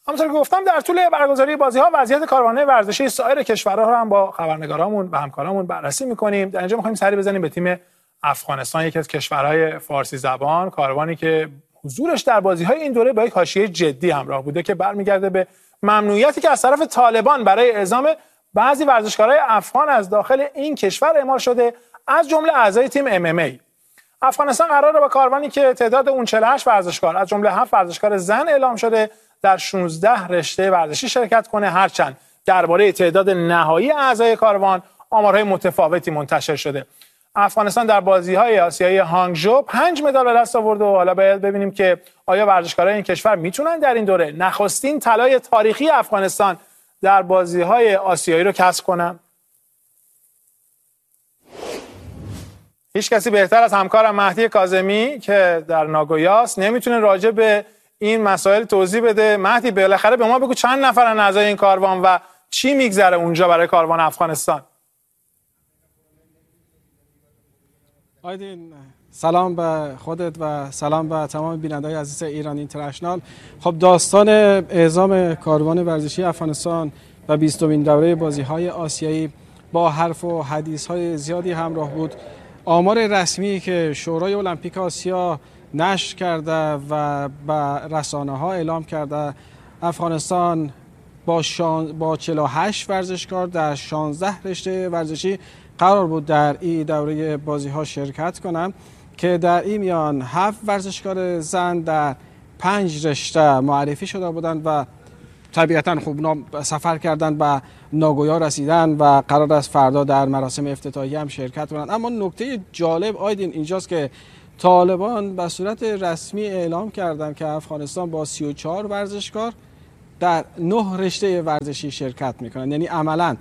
همونطور که گفتم در طول برگزاری بازی‌ها وضعیت کاروان‌های ورزشی سایر کشورها رو هم با خبرنگارامون و همکارامون بررسی می‌کنیم. در اینجا می‌خوایم سری بزنیم به تیم افغانستان، یکی از کشورهای فارسی زبان، کاروانی که حضورش در بازی‌های این دوره با یک حاشیه جدی همراه بوده که برمیگرده به ممنوعیتی که از طرف طالبان برای اعزام بعضی ورزشکارهای افغان از داخل این کشور اعمال شده، از جمله اعضای تیم MMA. افغانستان قراره با کاروانی که تعداد اون 48 ورزشکار از جمله 7 ورزشکار زن اعلام شده در 16 رشته ورزشی شرکت کنه، هرچند درباره تعداد نهایی اعضای کاروان آمارهای متفاوتی منتشر شده. افغانستان در بازی‌های آسیایی هانگژو 5 مدال به دست آورد و حالا باید ببینیم که آیا ورزشکارای این کشور میتونن در این دوره نخستین طلای تاریخی افغانستان در بازی‌های آسیایی رو کسب کنن. هیچ کسی بهتر از همکارم مهدی کاظمی که در ناگویاست نمیتونه راجع به این مسائل توضیح بده. مهدی بالاخره به ما بگو چند نفرن اعضای این کاروان و چی میگذره اونجا برای کاروان افغانستان؟ آیدین، سلام به خودت و سلام به تمام بیننده‌های عزیز ایران اینترنشنال. خب داستان اعزام کاروان ورزشی افغانستان و 20مین دوره بازی‌های آسیایی با حرف و حدیث‌های زیادی همراه بود. آمار رسمی که شورای المپیک آسیا نشر کرده و به رسانه‌ها اعلام کرده، افغانستان با 48 ورزشکار در 16 رشته ورزشی قرار بود در این دوره بازی‌ها شرکت کنند که در این میان 7 ورزشکار زن در 5 رشته معرفی شده بودند و طبیعتاً خوب سفر کردن به ناگویا رسیدن و قرار است فردا در مراسم افتتاحیه هم شرکت کنند. اما نکته جالب آیدین اینجاست که طالبان به صورت رسمی اعلام کردند که افغانستان با 34 ورزشکار در 9 رشته ورزشی شرکت میکنند. یعنی عملاً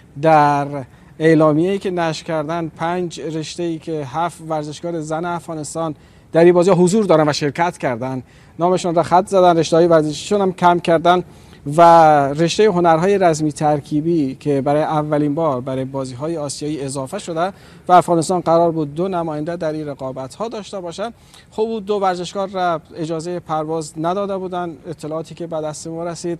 در اعلامیه‌ای که نشر کردن 5 رشته‌ای که 7 ورزشکار زن افغانستان در این بازی‌ها حضور دارن و شرکت کردن، نامشون را خط زدن، رشته‌های ورزشیشون هم کم کردن و رشته هنرهای رزمی ترکیبی که برای اولین بار برای بازی‌های آسیایی اضافه شده و افغانستان قرار بود 2 نماینده در این رقابت‌ها داشته باشند. خب 2 ورزشکار را اجازه پرواز نداده بودند. اطلاعاتی که به دست ما رسید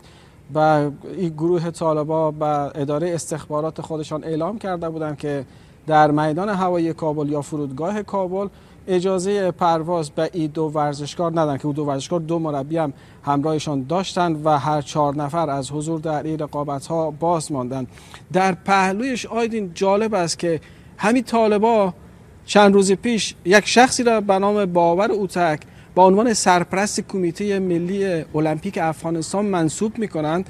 و این گروه طالبا به اداره استخبارات خودشان اعلام کرده بودند که در میدان هوایی کابل یا فرودگاه کابل اجازه پرواز به این 2 ورزشکار ندادن که او 2 ورزشکار 2 مربی هم همراهشان داشتند و هر 4 نفر از حضور در این رقابت‌ها باز ماندند. در پهلویش آیدین جالب است که همین طالبا چند روز پیش یک شخصی را به نام باور اوتک با عنوان سرپرست کمیته ملی المپیک افغانستان منصوب می‌کنند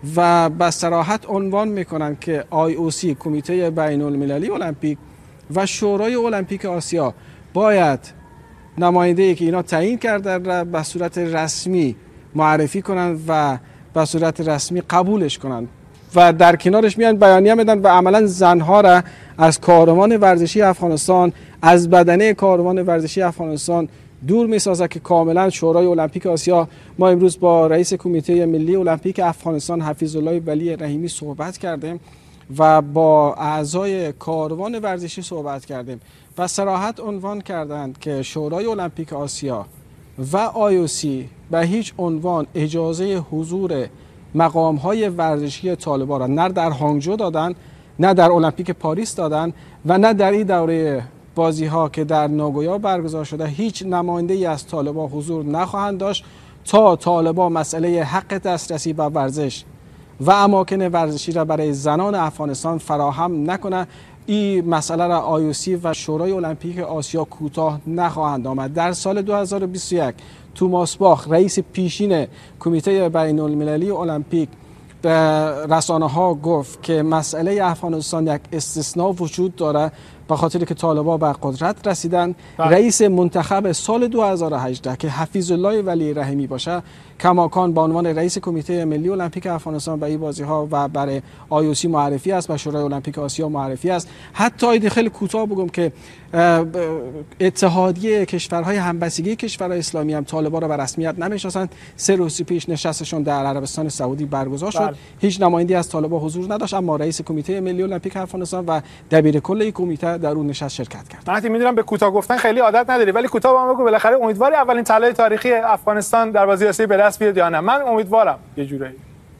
و به صراحت عنوان می‌کنند که IOC کمیته بین‌المللی المپیک و شورای المپیک آسیا باید نماینده‌ای که اینا تعیین کردن را به صورت رسمی معرفی کنند و به صورت رسمی قبولش کنند و در کنارش میان بیانیه میدن و عملا زنها را از کاروان ورزشی افغانستان، از بدنه کاروان ورزشی افغانستان دور میسازه که کاملا شورای المپیک آسیا، ما امروز با رئیس کمیته ملی المپیک افغانستان حفیظالله ولی رحیمی صحبت کردیم و با اعضای کاروان ورزشی صحبت کردیم و صراحت عنوان کردند که شورای المپیک آسیا و IOC به هیچ عنوان اجازه حضور مقام‌های ورزشی طالبان را نه در هانگژو دادن، نه در المپیک پاریس دادن و نه در این دوره بازی‌ها که در ناگویا برگزار شده هیچ نماینده‌ای از طالبان حضور نخواهند داشت تا طالبان مسئله حق دسترسی به ورزش و اماکن ورزشی را برای زنان افغانستان فراهم نکنه. این مسئله را IOC و شورای المپیک آسیا کوتاه نخواهند آمد. در سال 2021 توماس باخ رئیس پیشین کمیته بین المللی المپیک به رسانه‌ها گفت که مسئله افغانستان یک استثناء وجود داره به خاطر که طالبان به قدرت رسیدن. رئیس منتخب سال 2018 که حفیظالله ولی رحیمی باشه کماکان به عنوان رئیس کمیته ملی المپیک افغانستان به این بازی‌ها و برای IOC معرفی است، به شورای المپیک آسیا معرفی است. حتی خیلی کوتاه بگم که اتحادیه کشورهای همبستگی کشورهای اسلامی هم طالبان را به رسمیت نمی‌شناسند. 3 روز پیش نشستشون در عربستان سعودی برگزار شد. هیچ نماینده‌ای از طالبان حضور نداشت، اما رئیس کمیته ملی المپیک افغانستان و دبیر کل کمیته و در اون نشست شرکت کرد. مهدی میدونم به کوتاه گفتن خیلی عادت نداری، ولی کوتاه با من بگو بالاخره امیدواری اولین طلای تاریخی افغانستان در بازی آسیایی به دست بیاد یا نه؟ من امیدوارم یه جورایی.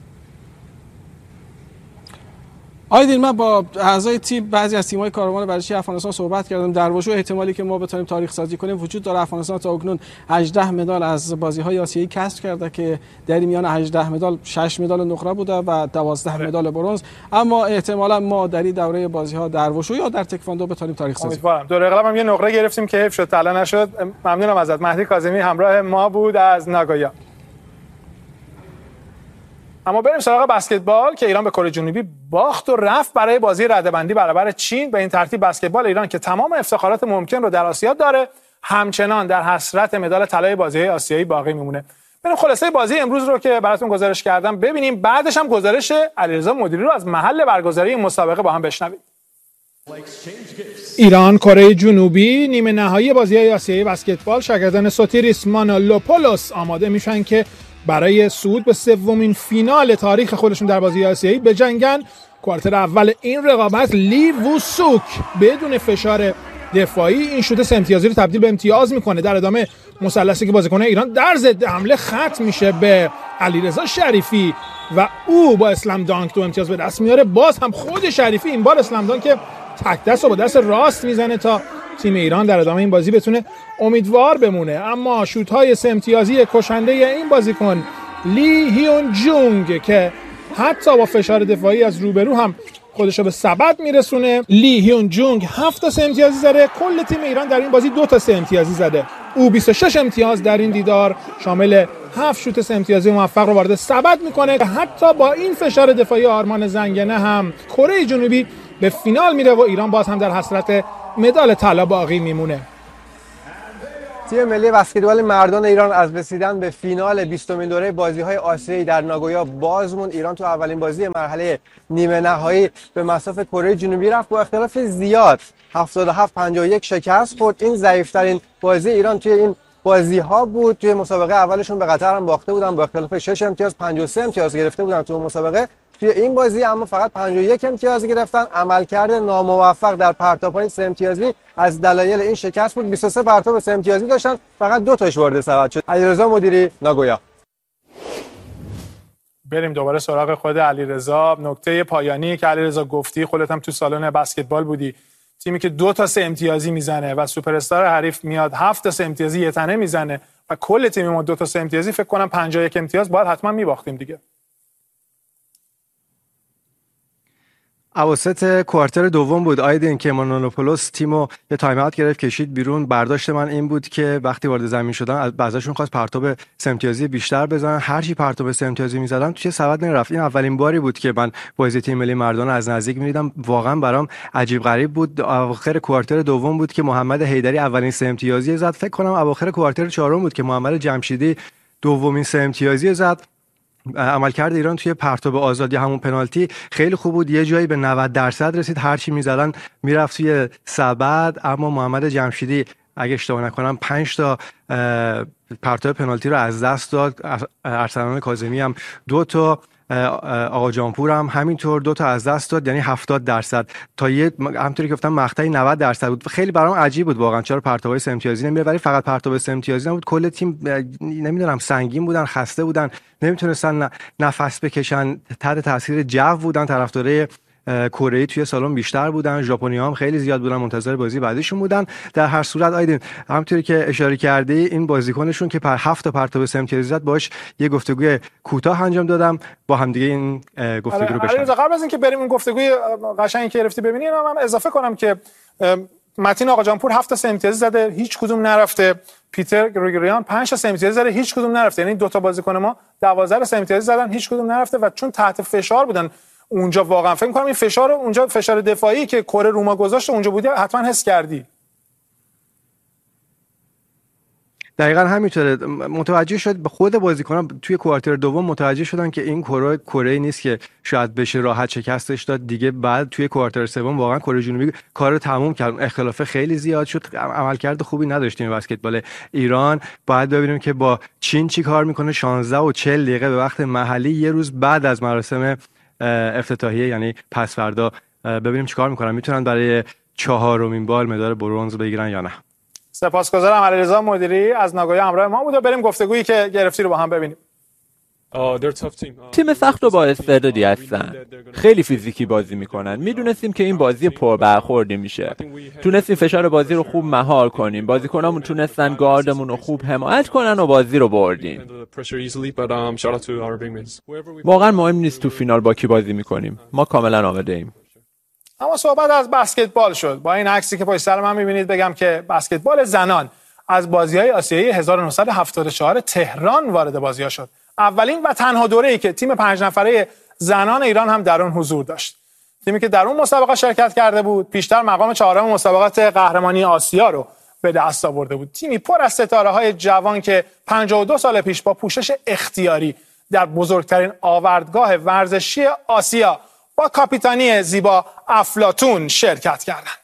آیدین، من با اعضای تیم بعضی از تیم‌های کاروان ورزشی افغانستان صحبت کردم. در واقع احتمالی که ما بتونیم تاریخ سازی کنیم وجود داره. افغانستان تا اکنون 18 مدال از بازی‌های آسیایی کسب کرده که در میان 18 مدال 6 مدال نقره بوده و 12 مدال برنز. اما احتمالاً ما در این دوره بازی‌ها در وشو یا در تکواندو بتونیم تاریخ سازی کنیم. امیدوارم. دوره قبل هم یه نقره گرفتیم که حیف شد طلا نشد. ممنونم ازت. مهدی کاظمی همراه ما بود از ناگویا. اما بریم سراغ بسکتبال که ایران به کره جنوبی باخت و رفت برای بازی رده‌بندی برابر چین. به این ترتیب بسکتبال ایران که تمام افتخارات ممکن رو در آسیا داره، همچنان در حسرت مدال طلای بازی آسیایی باقی میمونه. بریم خلاصه بازی امروز رو که براتون گزارش کردم ببینیم، بعدش هم گزارش علیرضا مدیری رو از محل برگزاری مسابقه با هم بشنوید. ایران کره جنوبی نیمه نهایی بازی‌های آسیایی بسکتبال، شاگردان سوتیریس مانولوپولوس آماده میشن که برای صعود به سومین فینال تاریخ خودشون در بازی آسیایی بجنگن. کوارتر اول این رقابت لی ووسوک بدون فشار دفاعی این شوت 3 امتیازی رو تبدیل به امتیاز میکنه. در ادامه مثلثی که بازیکن ایران در ضد حمله ختم میشه به علیرضا شریفی و او با اسلم دانک 2 امتیاز به دست میاره. باز هم خود شریفی این بار اسلم دانک تک دست رو با دست راست میزنه تا تیم ایران در ادامه این بازی بتونه امیدوار بمونه. اما شوت‌های 3 امتیازی کشنده این بازیکن لی هیون جونگ که حتی با فشار دفاعی از روبرو هم خودش رو به سبد میرسونه. لی هیون جونگ 7 3 امتیازی زده. کل تیم ایران در این بازی 2 3 امتیازی زده. او 26 امتیاز در این دیدار شامل 7 شوت 3 امتیازی موفق رو وارد سبد میکنه. حتی با این فشار دفاعی آرمان زنگنه هم کره جنوبی به فینال میره و ایران باز هم در حسرت مدال طلا باقی میمونه. تیم ملی بسکتبال مردان ایران از رسیدن به فینال 20مین دوره بازی‌های آسیایی در ناگویا بازمون. ایران تو اولین بازی مرحله نیمه نهایی به مصاف کره جنوبی رفت با اختلاف زیاد 77-51 شکست خورد. این ضعیف‌ترین بازی ایران توی این بازی‌ها بود. توی مسابقه اولشون به قطر هم باخته بودن با اختلاف 6 امتیاز، 53 امتیاز گرفته بودن تو مسابقه. توی این بازی اما فقط 51 امتیاز گرفتن. عملکرد ناموفق در پرتاب‌های 3 امتیازی از دلایل این شکست بود. 23 پرتاب 3 امتیازی داشتن، فقط 2 تاش وارد سبد شد. علیرضا مدیری، ناگویا. بریم دوباره سراغ خود علیرضا. نکته پایانی که علیرضا گفتی، خودت هم تو سالن بسکتبال بودی، تیمی که 2 3 امتیازی میزنه و سوپر استار حریف میاد 7 3 امتیازی یه تنه میزنه و کل تیم ما 2 3 امتیازی، فکر کنم 51 امتیاز باید حتما میباختیم دیگه. اواسط کوارتر دوم بود آیدین که مانولوپولوس تیمو یه تایم اوت گرفت، کشید بیرون. برداشت من این بود که وقتی وارد زمین شدن بعضیشون خواست پرتاب 3 امتیازی بیشتر بزنن. هر چی پرتاب 3 امتیازی میزدن توی سبد نرفت. این اولین باری بود که من بازی تیم ملی مردان از نزدیک می‌دیدم. واقعا برام عجیب غریب بود. اواخر کوارتر دوم بود که محمد حیدری اولین 3 امتیازی زد. فکر کنم اواخر کوارتر چهارم بود که محمد جمشیدی دومین 3 امتیازی زد. عملکرد ایران توی پرتاب آزادی همون پنالتی خیلی خوب بود. یه جایی به 90% رسید. هر چی می‌زدن میرفت توی سبد. اما محمد جمشیدی اگه اشتباه نکنم 5 تا پرتاب پنالتی رو از دست داد. ارسلان کاظمی هم 2 تا، آقا جانپور هم همینطور 2 تا از دست داد، یعنی 70%. تا یه همونطوری که گفتم مقطعی 90% بود. خیلی برام عجیب بود واقعا چرا پرتابای 3 امتیازی نمیره، ولی فقط پرتاب 3 امتیازی نبود. کل تیم نمیدونم سنگین بودن، خسته بودن، نمیتونستن نفس بکشن، تحت تاثیر جو بودن. طرفدارای کره توی سالن بیشتر بودن، ژاپنی‌ها هم خیلی زیاد بودن، منتظر بازی بعدیشون بودن. در هر صورت آیدین همونطوری که اشاره کردی این بازیکنشون که 7 تا پرتاب 3 امتیازی زد باش یه گفتگوی کوتاه انجام دادم با هم دیگه این گفتگو رو بشنویم. قبل از اینکه بریم اون گفتگوی قشنگی که گرفتی ببینیم، من اضافه کنم که متین آقا جانپور 7 تا 3 امتیازی زده، هیچ کدوم نرفته. پیتر گریگوریان 5 تا 3 امتیازی زده، هیچ کدوم نرفته. یعنی 2 تا بازیکن ما 12 تا 3 امتیازی زدن، هیچ کدوم نرفته و چون تحت فشار بودن اونجا واقعا فکر می‌کنم این فشار رو اونجا فشار دفاعی که کره روما گذاشته اونجا بودی حتما حس کردی. دقیقاً همینطوره. متوجه شد به خود بازیکنان توی کوارتر دوم متوجه شدن که این کره نیست که شاید بشه راحت شکستش داد دیگه. بعد توی کوارتر سوم واقعا کره جنوبی کار رو تموم کرد. اختلاف خیلی زیاد شد، عملکرد خوبی نداشتیم بسکتبال ایران. باید ببینیم که با چین چی کار میکنه. 16 و 40 دقیقه به وقت محلی یه روز بعد از مراسم افتتاحیه، یعنی پس فردا، ببینیم چیکار میکنن. میتونن برای 4مین بار مدال برنز بگیرن یا نه. سپاسگزارم. علیرضا مدیری از ناگوی همراه ما بود و بریم گفتگویی که گرفتی رو با هم ببینیم. تیم سخت و با استعدادی هستن، خیلی فیزیکی بازی میکنن. میدونستیم که این بازی پربرخوردی میشه، تونستیم فشار بازی رو خوب مهار کنیم، بازیکنامون تونستن گاردمون رو خوب حمایت کنن و بازی رو بردیم. واقعا مهم نیست تو فینال با کی بازی میکنیم، ما کاملا آماده ایم. اما صحبت از بسکتبال شد. با این عکسی که پشت سر من میبینید بگم که بسکتبال زنان از بازی‌های آسیایی 1974 تهران وارد بازی‌ها شد. اولین و تنها دوره‌ای که تیم 5 نفره زنان ایران هم در اون حضور داشت. تیمی که در اون مسابقه شرکت کرده بود، پیشتر مقام 4 مسابقات قهرمانی آسیا رو به دست آورده بود. تیمی پر از ستاره‌های جوان که 52 سال پیش با پوشش اختیاری در بزرگترین آوردگاه ورزشی آسیا با کاپیتانی زیبا افلاطون شرکت کردند.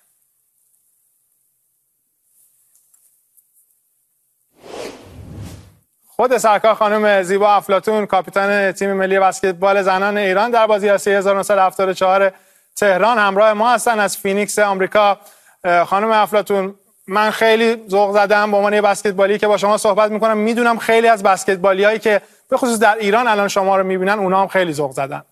خود سرکار خانم زیبا افلاطون، کاپیتان تیم ملی بسکتبال زنان ایران در بازی آسیایی 1974 تهران همراه ما هستن از فینیکس آمریکا. خانم افلاطون، من خیلی ذوق زدم به عنوان یه بسکتبالی که با شما صحبت میکنم. میدونم خیلی از بسکتبالیایی که به خصوص در ایران الان شما رو میبینن اونا هم خیلی ذوق زدن.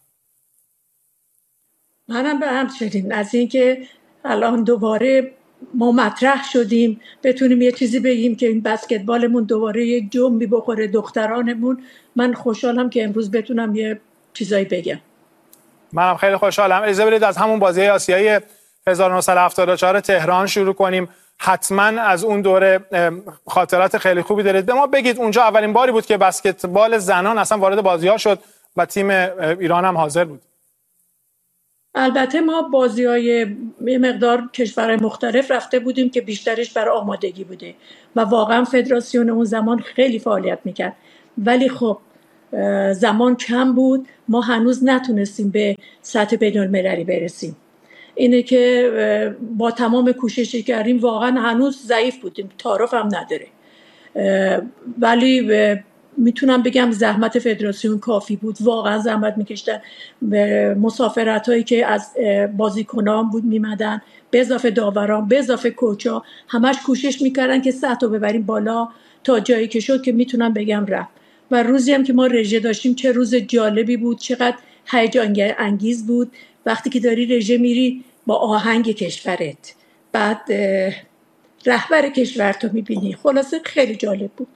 منم به همچنین از اینکه الان دوباره ما مطرح شدیم بتونیم یه چیزی بگیم که این بسکتبالمون دوباره یه جنبی بخوره دخترانمون. من خوشحالم که امروز بتونم یه چیزایی بگم. منم خیلی خوشحالم. اجازه بدید از همون بازی آسیایی 1974 تهران شروع کنیم. حتما از اون دوره خاطرات خیلی خوبی دارید. به ما بگید اونجا اولین باری بود که بسکتبال زنان اصلا وارد بازی‌ها شد و تیم ایران هم حاضر بود. البته ما بازی‌های یه مقدار کشورهای مختلف رفته بودیم که بیشترش برای آمادگی بوده و واقعا فدراسیون اون زمان خیلی فعالیت میکرد، ولی خب زمان کم بود، ما هنوز نتونستیم به سطح بین‌المللی برسیم. اینه که با تمام کوششی کردیم واقعا هنوز ضعیف بودیم، تعارف هم نداره، ولی میتونم بگم زحمت فدراسیون کافی بود. واقعا زحمت میکشتن. مسافرت هایی که از بازیکنان بود میمدن، به اضافه داوران، به اضافه کوچا، همش کوشش میکردن که سطح رو ببریم بالا تا جایی که شد که میتونم بگم رفت. و روزی هم که ما رژه داشتیم چه روز جالبی بود، چقدر هیجان انگیز بود وقتی که داری رژه میری با آهنگ کشورت، بعد رهبر کشور تو میبینی. خلاصه خیلی جالب بود.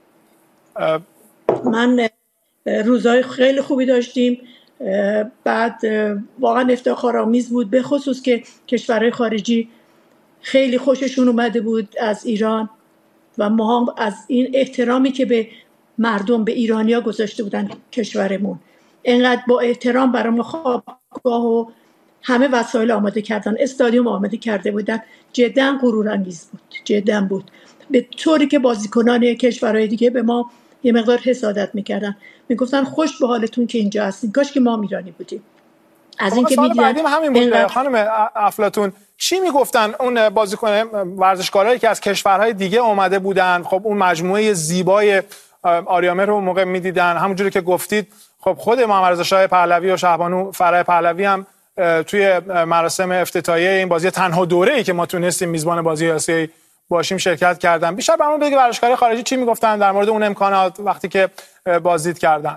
من روزای خیلی خوبی داشتیم. بعد واقعا افتخارآمیز بود، به خصوص که کشورهای خارجی خیلی خوششون اومده بود از ایران و ما هم از این احترامی که به مردم، به ایرانیا گذاشته بودن کشورمون، اینقدر با احترام برای ما خوابگاه و همه وسایل آماده کردن، استادیوم آماده کرده بودن. جدا غرورانگیز بود، جدا بود. به طوری که بازیکنان کشورهای دیگه به ما یه مقدار حسادت میکردن، میگفتن خوش به حالتون که اینجا هستین، کاش که ما ایرانی بودیم. از این که میدیدن همین بود. خانم افلاطون، چی میگفتن اون بازیکن ورزشکارایی که از کشورهای دیگه اومده بودن؟ خب اون مجموعه زیبای آریامر رو موقع میدیدن، همونجوری که گفتید خب خود محمد رضا شاه پهلوی و شهبانو فرح پهلوی هم توی مراسم افتتاحیه این بازی تنها دوره‌ای که ما تونستیم میزبان بازی آسیایی باشیم شرکت کردن. بیشتر برامون بگید ورزشکارای خارجی چی میگفتن در مورد اون امکانات وقتی که بازدید کردن؟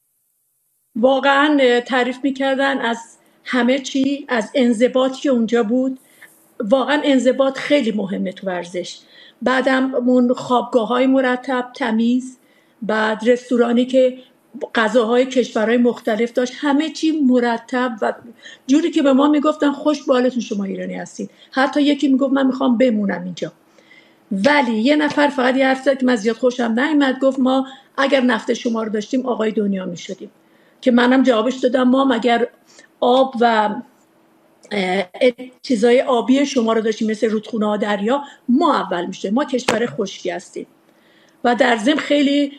واقعا تعریف میکردن از همه چی، از انضباطی که اونجا بود. واقعا انضباط خیلی مهمه تو ورزش. بعدم اون خوابگاه‌های مرتب، تمیز، بعد رستورانی که غذاهای کشورهای مختلف داشت، همه چی مرتب و جوری که به ما میگفتن خوش به حالتون شما ایرانی هستین. حتی یکی میگفت من میخوام بمونم اینجا. ولی یه نفر فقط یه حرف زد که من زیاد خوشم نیامد، گفت ما اگر نفت شما رو داشتیم آقای دنیا میشدیم. که منم جوابش دادم ما مگر آب و چیزای آبی شما رو داشتیم مثل رودخونه ها، دریا، ما اول میشه. ما کشور خشکی هستیم. و در ضمن خیلی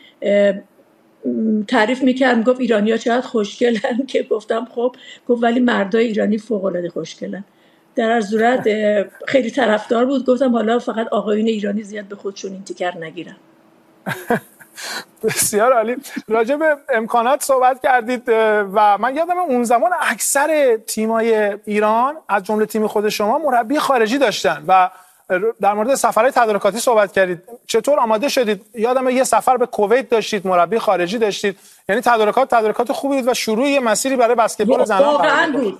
تعریف میکرد، میگفت ایرانی ها چقدر خوشگلن که گفتم خب، گفت ولی مردای ایرانی فوق العاده خوشگلن. در هر صورت خیلی طرفدار بود. گفتم حالا فقط آقایون ایرانی زیاد به خودشون این تیکر نگیرن. بسیار عالی. راجع به امکانات صحبت کردید و من یادم اون زمان اکثر تیمای ایران از جمله تیم خود شما مربی خارجی داشتن و در مورد سفرهای تدارکاتی صحبت کردید. چطور آماده شدید؟ یادم یه سفر به کویت داشتید، مربی خارجی داشتید، یعنی تدارکات خوبی بود و شروع یه مسیری برای بسکتبال زنان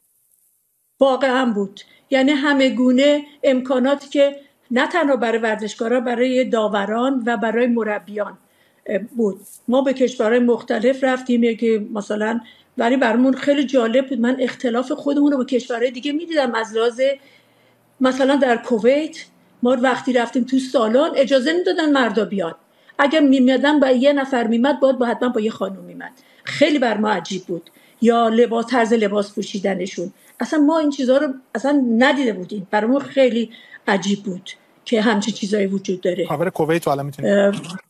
واقعا بود. یعنی همه گونه امکاناتی که نه تنها برای ورزشکارا، برای داوران و برای مربیان بود. ما به کشورهای مختلف رفتیم که مثلا برامون خیلی جالب بود. من اختلاف خودمون رو با کشورهای دیگه میدیدم از لحاظ مثلا در کویت ما وقتی رفتیم تو سالن اجازه نمیدادن مردا بیان. اگر میمدن با یه نفر میمد باید حتما با یه خانم میمد. خیلی بر ما عجیب بود. یا طرز لباس پوشیدنشون، اصلا ما این چیزها رو اصلا ندیده بودیم. برامون خیلی عجیب بود که همچین چیزایی وجود داره. خبر کویت حالا میتونید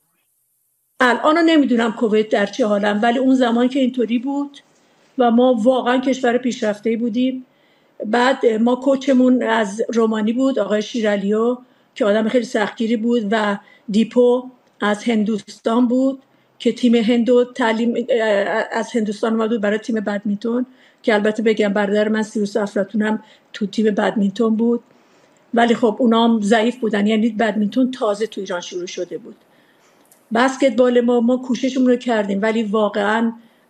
الان نمیدونم کویت در چه حالم، ولی اون زمان که اینطوری بود و ما واقعا کشور پیشرفته‌ای بودیم. بعد ما کوچمون از رومانی بود، آقای شیرالیو که آدم خیلی سختگیری بود، و دیپو از هندوستان بود که تیم هندو تعلیم از هندوستان اومد بود برای تیم بدمینتون، که البته بگم برادر من سیروس افلاطون هم تو تیم بدمینتون بود، ولی خب اونام ضعیف بودن. یعنی بدمینتون تازه تو ایران شروع شده بود. بسکتبال ما کوششمون رو کردیم ولی واقعا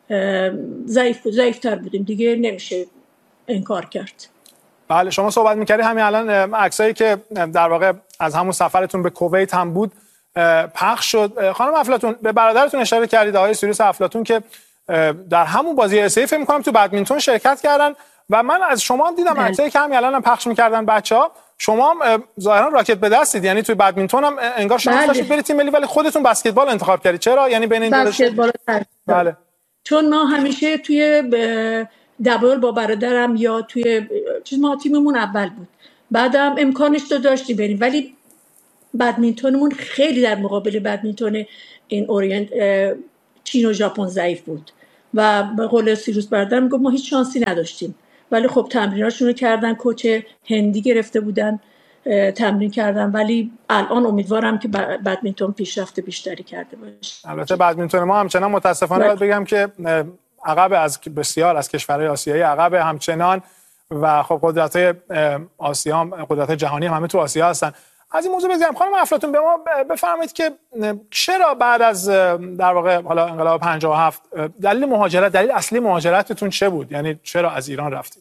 ضعیفتر بودیم دیگه، نمیشه انکار کرد. بله، شما صحبت می‌کردی همین الان عکسایی که در واقع از همون سفرتون به کویت هم بود پخش شد. خانم افلاطون به برادرتون اشاره کردید، آقای سیروس افلاطون، که در همون بازی اس‌ای فکر می‌کنم تو بدمینتون شرکت کردن و من از شما دیدم عکسایی که همین الان هم پخش می‌کردن بچه‌ها. شما هم ظاهرا راکت به دستید، یعنی توی بدمینتون هم انگار شانس داشتید برید تیم ملی، ولی خودتون بسکتبال انتخاب کردید. چرا؟ یعنی بین این بسکتبال. بله. چون ما همیشه توی دبل با برادرم یا توی ما تیممون اول بود، بعدم امکانش رو داشتی بریم، ولی بدمینتونمون خیلی در مقابل بدمینتون این اورینت چین و ژاپن ضعیف بود و به قول سیروس برادرم گفت ما هیچ شانسی نداشتیم. ولی خب تمریناشون رو کردن، کوچ هندی گرفته بودن، تمرین کردن، ولی الان امیدوارم که بدمینتون پیشرفت بیشتری کرده باشه. البته بدمینتون ما همچنان متاسفانه باید بگم که عقب از بسیار از کشورهای آسیایی عقب همچنان، و خب قدرت‌های آسیا هم قدرت‌های جهانی هم همه تو آسیا هستن. از این موضوع بگم خانم افلاطون به ما بفرمایید که چرا بعد از در واقع حالا انقلاب 57 دلیل اصلی مهاجرتتون چه بود؟ یعنی چرا از ایران رفتید؟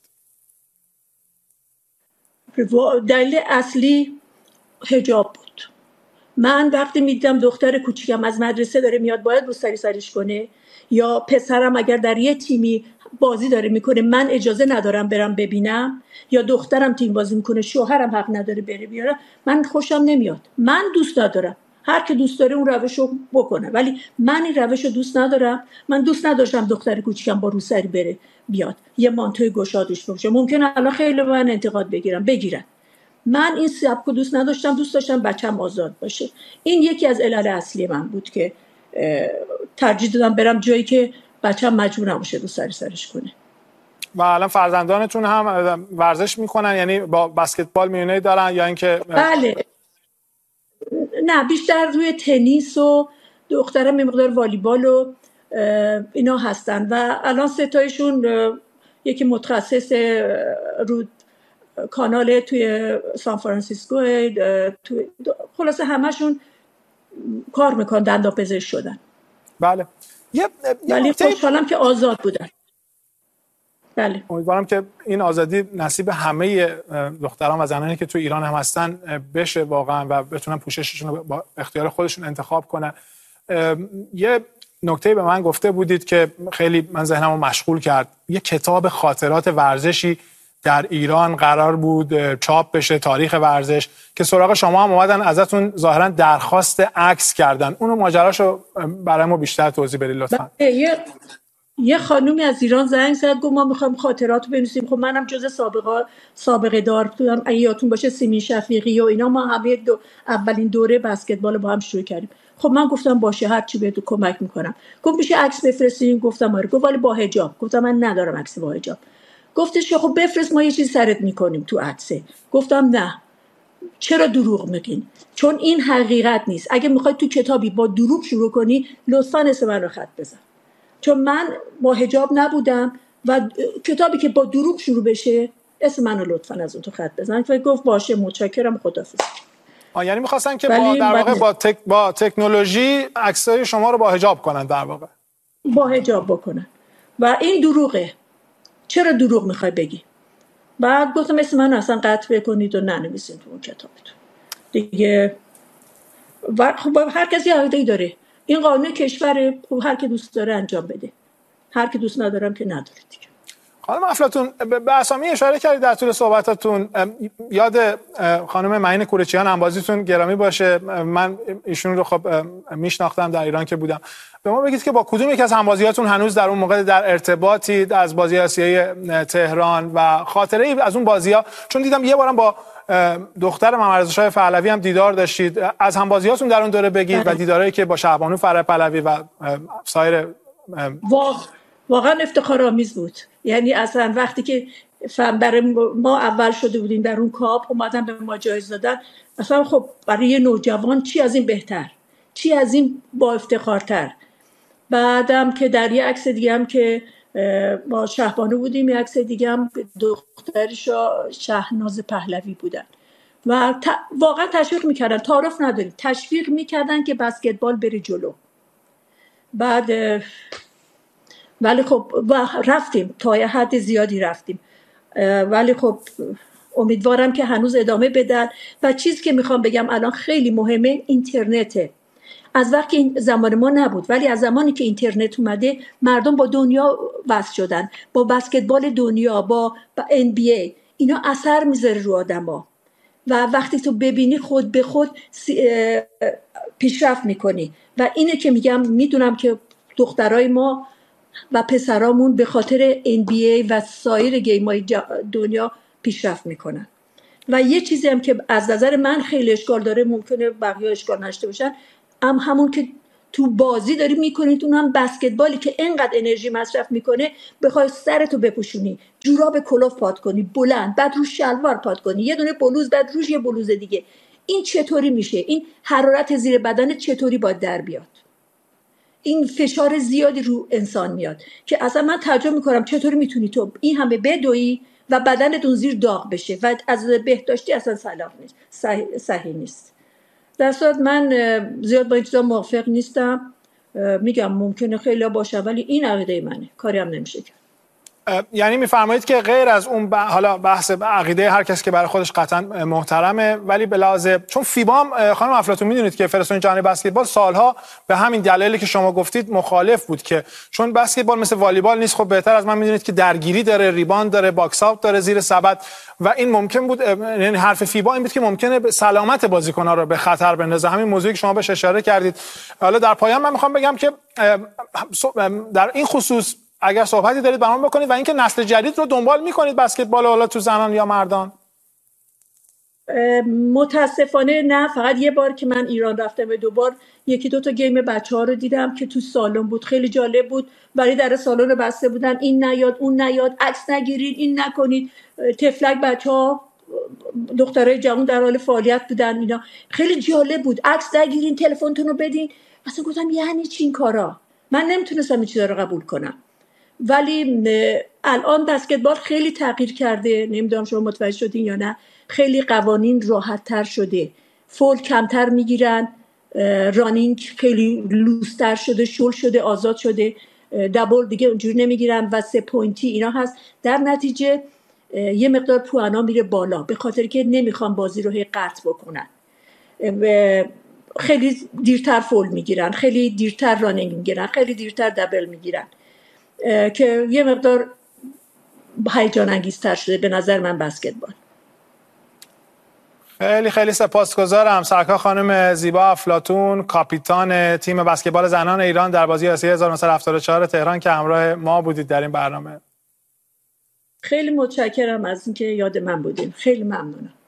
دلیل اصلی حجاب بود. من وقتی میدیدم دختر کوچیکم از مدرسه داره میاد باید رو سریش کنه، یا پسرم اگر در یه تیمی بازی داره میکنه من اجازه ندارم برم ببینم، یا دخترم تیم بازی میکنه شوهرم حق نداره بره بیاره، من خوشم نمیاد. من دوست ندارم هر که دوست داره اون روشو بکنه، ولی من این روشو دوست ندارم. من دوست نداشتم دختر کوچیکم با روسری بره بیاد، یه مانتوی گشادش باشه. ممکنه الان خیلی من انتقاد بگیرن. من این سبکو دوست نداشتم، دوست داشتم بچه‌م آزاد باشه. این یکی از علل اصلی من بود که ترجیح دادم برم جایی که بچه‌م مجبور نباشه رو سرش کنه. و الان فرزندانتون هم ورزش میکنن، یعنی با بسکتبال میونه دارن یا اینکه؟ بله، نه بیشتر روی تنیس و دخترم یه مقدار والیبال و اینا هستن و الان ستایشون یکی متخصص رو کانال توی سان فرانسیسکو، خلاصه همشون کار میکنن، دندانپزشک شدن. بله. ولی خوشحالم که آزاد بودن. بله. امیدوارم که این آزادی نصیب همه دختران و زنانی که تو ایران هم هستن بشه واقعا و بتونن پوشششون رو با اختیار خودشون انتخاب کنن. یه نکته به من گفته بودید که خیلی من ذهنمو مشغول کرد. یه کتاب خاطرات ورزشی در ایران قرار بود چاپ بشه، تاریخ ورزش، که سراغ شما هم اومدن ازتون ظاهرا درخواست عکس کردن. اونو ماجراشو برای ما بیشتر توضیح بدید لطفا. یه خانومی از ایران زنگ زد گفت ما میخوایم خاطرات بنویسیم. خب منم جز سابقه دار بودم، اگه یادتون باشه سیمین شفیقی و اینا، ما همه اولین دوره بسکتبال با هم شروع کردیم. خب من گفتم باشه هر چی بهتون کمک میکنم. گفت میشه عکس بفرستین؟ گفتم آره. گفت ولی با حجاب. گفتم من ندارم عکس با حجاب. گفتش خب بفرست ما یه چیز سرت میکنیم تو عکسه. گفتم نه، چرا دروغ میگین؟ چون این حقیقت نیست. اگه میخوای تو کتابی با دروغ شروع کنی، لطفاً اسم من رو خط بزن، چون من با حجاب نبودم و کتابی که با دروغ شروع بشه اسم من رو لطفاً از اون تو خط بزن. و گفت باشه متشکرم، خداحافظ. یعنی میخواستن که در واقع با تکنولوژی عکسای شما رو با حجاب کنن، در واقع با حجاب بکنن و این دروغه. چرا دروغ میخوای بگی؟ بعد گفتم اسم من رو اصلا قطع بکنید و ننویسین تو اون کتابتون دیگه. و خب هر کسی عقیده‌ای داره، این قانون کشور، خب هر کی دوست داره انجام بده، هر کی دوست ندارم که نداره دیگه. خانم افلاطون به اسامی اشاره کردید در طول صحبتاتون. یاد خانم معین کوروچیان انبازیتون گرامی باشه. من ایشون رو خب میشناختم در ایران که بودم. به ما بگید که با کدوم یک از همبازیاتون هنوز در اون موقع در ارتباطید از بازی آسیایی تهران و خاطره ای از اون بازی‌ها؟ چون دیدم یه بارم با دختر محمدرضا پهلوی هم دیدار داشتید. از همبازیاتون در اون دوره بگید و دیدارایی که با شعبانو فرح پهلوی و سایر. واقعا افتخارآمیز بود. یعنی اصلا وقتی که برای ما اول شده بودیم در اون کاپ، اومدن به ما جایزه دادن، اصلا خب برای یه نوجوان چی از این بهتر، چی از این با افتخارتر. بعدم که در یه عکس دیگه هم که با شهبانو بودیم، یه عکس دیگه هم دخترش شهناز پهلوی بودن و واقعا تشویق میکردن، تعارف نداریم، تشویق میکردن که بسکتبال بره جلو. بعد ولی خب رفتیم تا یه حد زیادی رفتیم، ولی خب امیدوارم که هنوز ادامه بدن. و چیزی که میخوام بگم الان خیلی مهمه، اینترنته. از وقتی این زمان ما نبود، ولی از زمانی که اینترنت اومده مردم با دنیا وصل شدن، با بسکتبال دنیا، با NBA. اینا اثر میذاره رو آدما و وقتی تو ببینی خود به خود پیشرفت میکنی. و اینه که میگم، میدونم که دخترای ما و پسرامون به خاطر NBA و سایر گیم‌های دنیا پیشرفت میکنن. و یه چیزی هم که از نظر من خیلی اشکال داره، ممکنه بقیه اشکال نشته باشن، همون که تو بازی داری میکنید، اون هم بسکتبالی که انقدر انرژی مصرف میکنه، بخوای سرتو بپوشونی، جوراب کلوف پات کنی بلند، بعد رو شلوار پات کنی، یه دونه بلوز، بعد روش یه بلوز دیگه، این چطوری میشه؟ این حرارت زیر بدن چطوری باید در بیاد؟ این فشار زیادی رو انسان میاد که اصلا من تعجب میکنم چطوری میتونی تو این همه بدوی و بدنتون زیر داغ بشه و از بهداشتی اصلا صحیح نیست. در صورت من زیاد با این چیزا موافق نیستم. میگم ممکنه خیلی باشه، ولی این عقیده منه، کاری هم نمیشه کرد. یعنی میفرمایید که غیر از اون حالا بحث عقیده هر کس که برای خودش قطعا محترمه، ولی به لحاظ چون فیبا هم خانم افلاطون میدونید که فدراسیون جهانی بسکتبال سالها به همین دلایلی که شما گفتید مخالف بود که چون بسکتبال مثل والیبال نیست. خب بهتر از من میدونید که درگیری داره، ریباند داره، باکس آوت داره زیر سبد و این ممکن بود، یعنی حرف فیبا این بود که ممکنه سلامت بازیکن‌ها رو به خطر بندازه. همین موضوعی که شما بهش اشاره کردید. حالا در پایان من میخوام بگم که در این خصوص اگر صحبتی دارید برام بکنید و اینکه نسل جدید رو دنبال میکنید بسکتبال حالا تو زنان یا مردان. متاسفانه نه. فقط یه بار که من ایران رفتم، 2 بار یکی 2 تا گیم بچه‌ها رو دیدم که تو سالن بود، خیلی جالب بود، ولی در سالن رو بسته بودن، این نیاد اون نیاد، عکس نگیرید، این نکنید. تفلک بچه‌ها، دخترای جوان در حال فعالیت بودن، اینا خیلی جالب بود. عکس نگیرین، تلفنتون رو بدین. اصلا گفتم یعنی چی این کارا؟ من نمیتونستم این چیزا رو قبول کنم. ولی الان بسکتبال خیلی تغییر کرده، نمیدونم شما متوجه شدین یا نه. خیلی قوانین راحت تر شده، فول کمتر میگیرن، رانینگ خیلی لوستر شده، شل شده، آزاد شده، دبل دیگه اونجوری نمیگیرن و 3 پوینتی اینا هست. در نتیجه یه مقدار پوانا میره بالا، به خاطر که نمیخوان بازی رو هی قطع بکنن. خیلی دیرتر فول میگیرن، خیلی دیرتر رانینگ میگیرن، خیلی دیرتر دبل میگیرن که یه مقدار هیجان انگیزتر شده به نظر من بسکتبال. خیلی خیلی سپاسگزارم. سرکار خانم زیبا افلاطون، کاپیتان تیم بسکتبال زنان ایران در بازی آسیایی 1974 تهران که همراه ما بودید در این برنامه. خیلی متشکرم از اینکه یاد من بودیم. خیلی ممنونم.